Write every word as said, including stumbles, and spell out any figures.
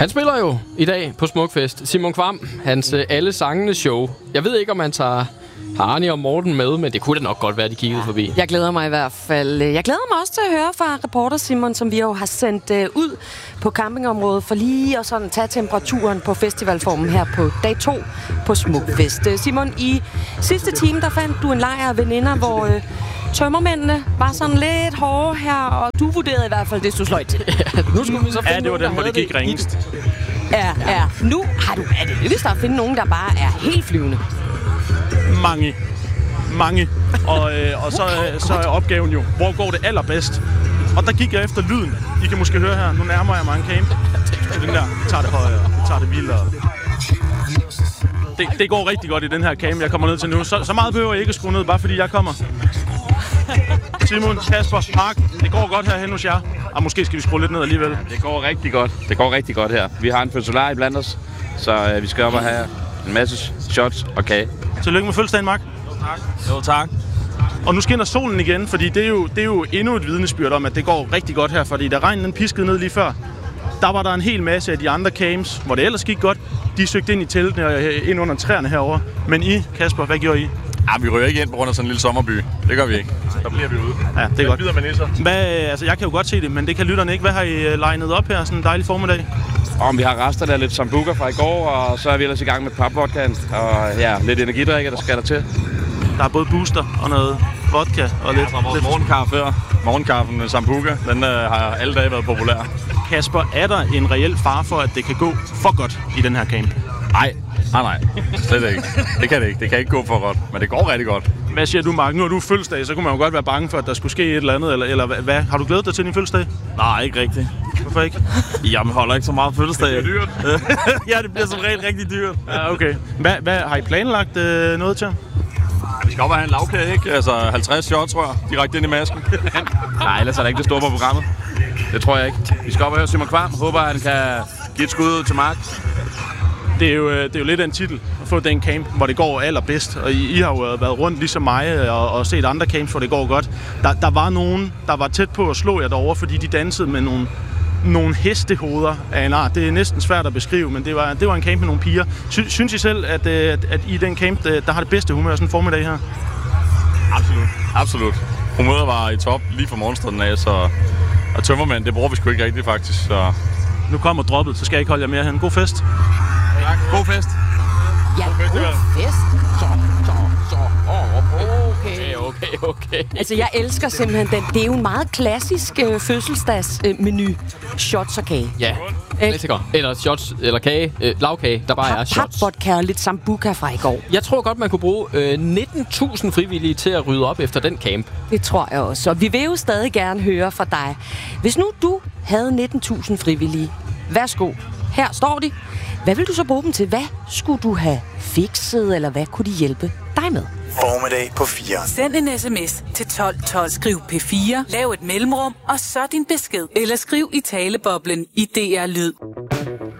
Han spiller jo i dag på Smukfest. Simon Kvam, hans øh, Alle Sangene show. Jeg ved ikke, om han tager Arne og Morten med, men det kunne da nok godt være, de kiggede forbi. Jeg glæder mig i hvert fald. Jeg glæder mig også til at høre fra reporter Simon, som vi jo har sendt øh, ud på campingområdet for lige at sådan tage temperaturen på festivalformen her på dag to på Smukfest. Simon, i sidste time, der fandt du en lejr af veninder, hvor øh, tømmermændene var sådan lidt hårde her, og du vurderede i hvert fald det, du sløjt til. Ja, nu skulle vi så finde ja, det var den, hvor det gik ringest. Ja, ja. Nu har du, er det lykkedes dig at finde nogen, der bare er helt flyvende? Mange. Mange. Og, øh, og så, øh, så er opgaven jo, hvor går det allerbedst? Og der gik jeg efter lyden. I kan måske høre her, nu nærmer jeg mig en camp. Det er den der, vi tager det højere, vi tager det vildere. Det, det går rigtig godt i den her camp, jeg kommer ned til nu. Så, så meget behøver jeg ikke at skrue ned, bare fordi jeg kommer. Simon, Kasper, Mark, det går godt herhen hos jer. Og måske skal vi skrue lidt ned alligevel. Det går rigtig godt. Det går rigtig godt her. Vi har en fødselar blandt os, så øh, vi skal op og have en masse shots og kage. Tillykke med fødselsdagen, Mark. Tak. Jo, tak. Og nu skinner solen igen, fordi det er, jo, det er jo endnu et vidnesbyrd om, at det går rigtig godt her. Fordi da regnen den piskede ned lige før, der var der en hel masse af de andre camps, hvor det ellers gik godt. De søgte ind i teltene og ind under træerne herover. Men I, Kasper, hvad gjorde I? Ja, vi ryger ikke ind på grund af sådan en lille sommerby. Det gør vi ikke. Der bliver vi ude. Ja, det er godt. Bider man i sig. Hvad, altså, jeg kan jo godt se det, men det kan lytterne ikke. Hvad har I legnet op her sådan en dejlig formiddag? Og vi har rester der lidt sambuca fra i går, og så er vi ellers i gang med papvodkaen. Og ja, lidt energidrikke, der skal der til. Der er både booster og noget vodka og lidt... Ja, fra vores morgenkaffe før. Morgenkaffen med sambuca, den øh, har alle dage været populær. Kasper, er der en reel fare for, at det kan gå for godt i den her camp? Nej, nej, nej. Slet ikke. Det kan det ikke. Det kan ikke gå for godt, men det går rigtig godt. Hvad siger du, Mark? Nu er du fødselsdag, så kunne man jo godt være bange for, at der skulle ske et eller andet. Eller, eller hvad? Har du glædet dig til din fødselsdag? Nej, ikke rigtigt. Hvorfor ikke? Jamen, holder ikke så meget fødselsdag. Det bliver dyrt. Ja, det bliver som regel rigtig dyrt. Ja, okay. Hvad, hvad har I planlagt øh, noget til? Vi skal op og have en lavkage, ikke? Altså halvtreds shots, tror jeg, direkte ind i masken. Nej, ellers er der ikke det store på programmet. Det tror jeg ikke. Vi skal op og høre Simon Kvam. Håber, han kan give et skud ud til Mark. Det er, jo, det er jo lidt af en titel at få den camp, hvor det går allerbedst. Og I, I har jo været rundt ligesom mig og, og set andre camps, hvor det går godt. Der, der var nogen, der var tæt på at slå jer derovre, fordi de dansede med nogle, nogle hestehoveder af en art. Det er næsten svært at beskrive, men det var, det var en camp med nogle piger. Sy, synes I selv, at, at, at I den camp, der har det bedste humør sådan en formiddag her? Absolut. Absolut. Humøret var i top lige fra morgenstunden af, så og tømmermænd, det bruger vi sgu ikke rigtigt faktisk. Så. Nu kommer droppet, så skal jeg ikke holde jer mere hen. God fest. God fest. Ja, god fest. Så, så, så. Oh, okay, okay, okay. Altså, jeg elsker simpelthen den. Det er jo en meget klassisk øh, fødselsdagsmenu. Øh, shots og kage. Ja, klassiker. Eller shots, eller kage, øh, lavkage, der bare Pap, er shots. Papvodka og lidt sambuca fra i går. Jeg tror godt, man kunne bruge øh, nitten tusind frivillige til at rydde op efter den camp. Det tror jeg også. Og vi vil jo stadig gerne høre fra dig. Hvis nu du havde nitten tusind frivillige, værsgo. Her står de. Hvad vil du så bruge dem til? Hvad skulle du have fikset, eller hvad kunne de hjælpe dig med? Formiddag på fire. Send en sms til tolv tolv. Skriv P fire, lav et mellemrum, og så din besked. Eller skriv i taleboblen i D R Lyd.